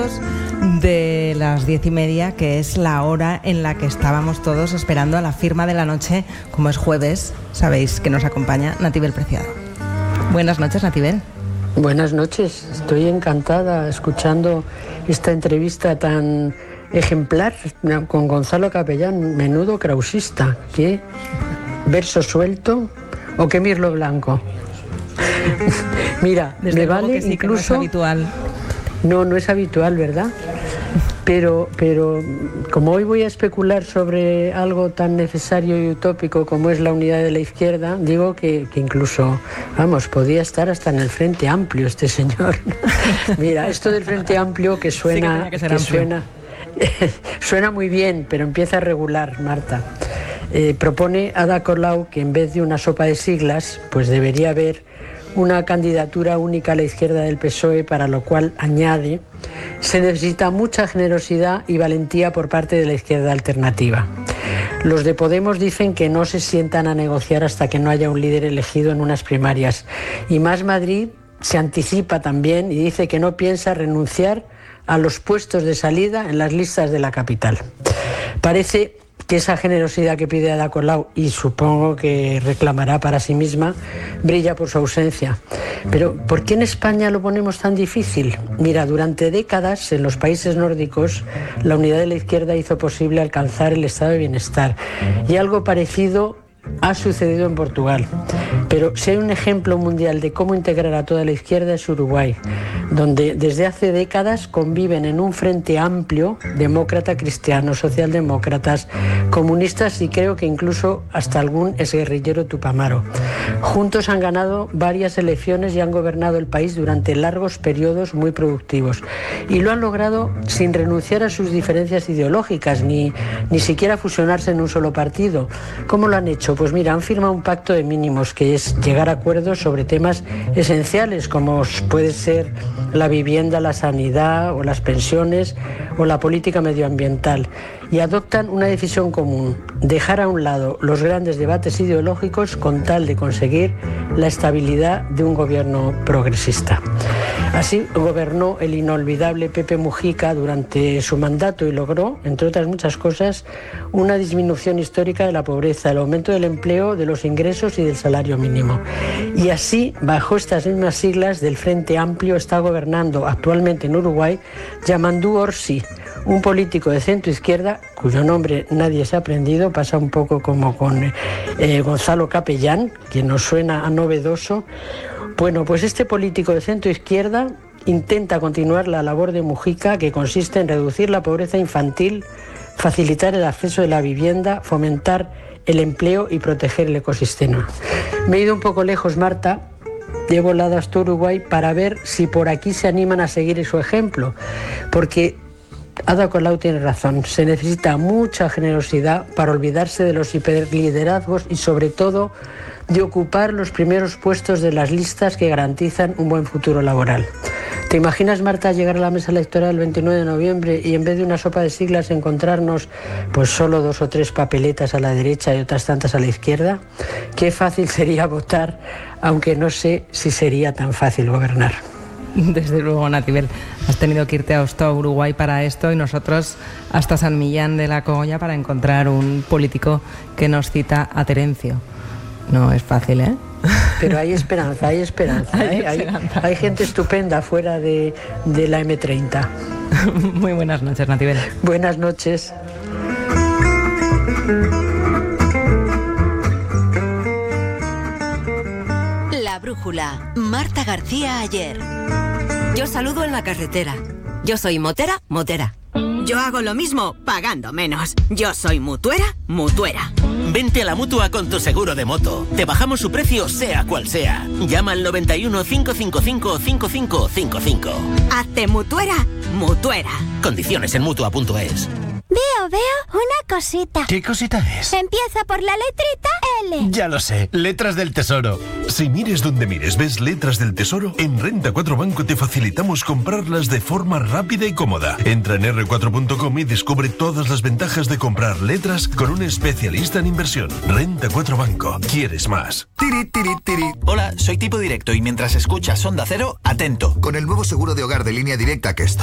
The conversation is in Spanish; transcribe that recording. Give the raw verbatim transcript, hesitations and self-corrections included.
de las diez y media, que es la hora en la que estábamos todos esperando a la firma de la noche. Como es jueves, sabéis que nos acompaña Natibel Preciado. Buenas noches, Natibel. Buenas noches, estoy encantada escuchando esta entrevista tan ejemplar con Gonzalo Capellán. Menudo krausista, qué verso suelto o qué mirlo blanco. Mira, Desde me luego vale que sí, incluso... que no es habitual. No, no es habitual, ¿verdad? Pero, pero como hoy voy a especular sobre algo tan necesario y utópico como es la unidad de la izquierda, digo que, que incluso, vamos, podía estar hasta en el Frente Amplio este señor. Mira, esto del Frente Amplio que suena, sí que, que, que suena, suena muy bien, pero empieza a regular, Marta. Eh, propone Ada Colau que en vez de una sopa de siglas, pues debería haber una candidatura única a la izquierda del P S O E, para lo cual añade: se necesita mucha generosidad y valentía por parte de la izquierda alternativa. Los de Podemos dicen que no se sientan a negociar hasta que no haya un líder elegido en unas primarias. Y Más Madrid se anticipa también y dice que no piensa renunciar a los puestos de salida en las listas de la capital. Parece que esa generosidad que pide Ada Colau, y supongo que reclamará para sí misma, brilla por su ausencia. Pero ¿por qué en España lo ponemos tan difícil? Mira, durante décadas en los países nórdicos la unidad de la izquierda hizo posible alcanzar el estado de bienestar, y algo parecido ha sucedido en Portugal. Pero si hay un ejemplo mundial de cómo integrar a toda la izquierda, es Uruguay, donde desde hace décadas conviven en un frente amplio demócrata, cristianos, socialdemócratas, comunistas y creo que incluso hasta algún exguerrillero tupamaro. Juntos han ganado varias elecciones y han gobernado el país durante largos periodos muy productivos, y lo han logrado sin renunciar a sus diferencias ideológicas, ni, ni siquiera fusionarse en un solo partido. ¿Cómo lo han hecho? Pues mira, han firmado un pacto de mínimos, que es llegar a acuerdos sobre temas esenciales como puede ser la vivienda, la sanidad o las pensiones o la política medioambiental, y adoptan una decisión común: dejar a un lado los grandes debates ideológicos con tal de conseguir la estabilidad de un gobierno progresista. Así gobernó el inolvidable Pepe Mujica durante su mandato y logró, entre otras muchas cosas, una disminución histórica de la pobreza, el aumento del empleo, de los ingresos y del salario mínimo. Y así, bajo estas mismas siglas del Frente Amplio, está gobernando actualmente en Uruguay Yamandú Orsi, un político de centro-izquierda cuyo nombre nadie se ha aprendido, pasa un poco como con eh, Gonzalo Capellán, que nos suena a novedoso. Bueno, pues este político de centro-izquierda intenta continuar la labor de Mujica, que consiste en reducir la pobreza infantil, facilitar el acceso a la vivienda, fomentar el empleo y proteger el ecosistema. Me he ido un poco lejos, Marta. He volado hasta Uruguay para ver si por aquí se animan a seguir su ejemplo, porque Ada Colau tiene razón, se necesita mucha generosidad para olvidarse de los hiperliderazgos y sobre todo de ocupar los primeros puestos de las listas que garantizan un buen futuro laboral. ¿Te imaginas, Marta, llegar a la mesa electoral el veintinueve de noviembre y en vez de una sopa de siglas encontrarnos pues solo dos o tres papeletas a la derecha y otras tantas a la izquierda? Qué fácil sería votar, aunque no sé si sería tan fácil gobernar. Desde luego, Natibel, has tenido que irte a Uruguay para esto y nosotros hasta San Millán de la Cogolla para encontrar un político que nos cita a Terencio. No es fácil, ¿eh? Pero hay esperanza, hay esperanza, ¿eh? hay, esperanza. hay, hay gente estupenda fuera de, de la eme treinta. Muy buenas noches, Natibel. Buenas noches. La brújula, Marta García Ayer. Yo saludo en la carretera. Yo soy motera, motera. Yo hago lo mismo, pagando menos. Yo soy mutuera, mutuera. Vente a la Mutua con tu seguro de moto. Te bajamos su precio sea cual sea. Llama al noventa y uno, cinco cinco cinco, cinco cinco cinco cinco. Hazte mutuera, mutuera. Condiciones en mutua punto es. Veo, veo una cosita. ¿Qué cosita es? Empieza por la letrita L. Ya lo sé, letras del tesoro. Si mires donde mires, ves letras del tesoro, en Renta cuatro Banco te facilitamos comprarlas de forma rápida y cómoda. Entra en erre cuatro punto com y descubre todas las ventajas de comprar letras con un especialista en inversión. Renta cuatro Banco. ¿Quieres más? Tiri, tiri, tiri. Hola, soy Tipo Directo y mientras escuchas Onda Cero, atento. Con el nuevo seguro de hogar de Línea Directa que está